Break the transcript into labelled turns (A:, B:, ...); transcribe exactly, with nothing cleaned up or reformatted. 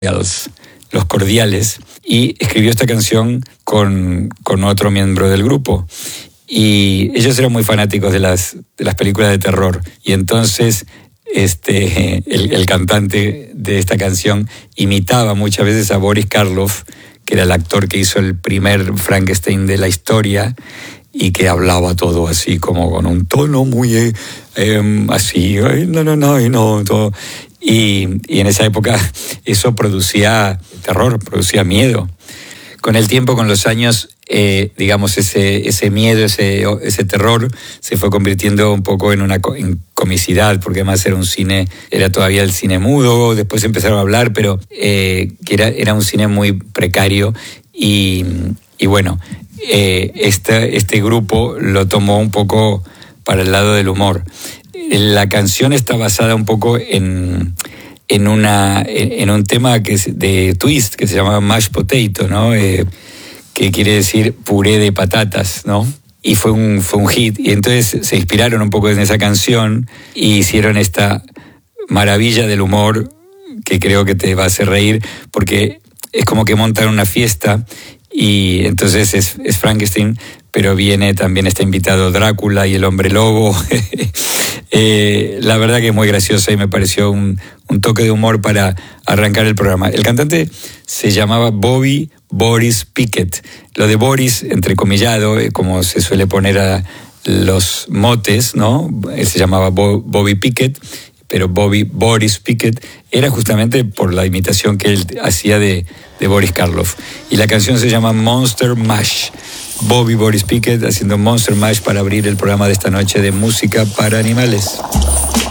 A: Los Cordiales, y escribió esta canción con, con otro miembro del grupo. Y ellos eran muy fanáticos de las, de las películas de terror. Y entonces este, el, el cantante de esta canción imitaba muchas veces a Boris Karloff, que era el actor que hizo el primer Frankenstein de la historia, y que hablaba todo así, como con un tono muy eh, eh, así, no, no, no, no, todo. Y, y en esa época eso producía terror, producía miedo. Con el tiempo, con los años, eh, digamos, ese, ese miedo, ese, ese terror se fue convirtiendo un poco en una en comicidad, porque además era un cine, era todavía el cine mudo, después empezaron a hablar, pero eh, que era, era un cine muy precario y, y bueno, eh, este, este grupo lo tomó un poco para el lado del humor. La canción está basada un poco en, en, una, en un tema que es de Twist, que se llama Mashed Potato, ¿no? Eh, que quiere decir puré de patatas, ¿no? Y fue un, fue un hit. Y entonces se inspiraron un poco en esa canción y hicieron esta maravilla del humor que creo que te va a hacer reír, porque es como que montan una fiesta y entonces es, es Frankenstein, pero viene también está invitado Drácula y el hombre lobo. eh, la verdad que es muy graciosa y me pareció un, un toque de humor para arrancar el programa. El cantante se llamaba Bobby Boris Pickett. Lo de Boris, entrecomillado, eh, como se suele poner a los motes, ¿no? Él se llamaba Bo- Bobby Pickett, pero Bobby Boris Pickett era justamente por la imitación que él hacía de, de Boris Karloff. Y la canción se llama Monster Mash. Bobby Boris Pickett haciendo Monster Mash para abrir el programa de esta noche de música para animales.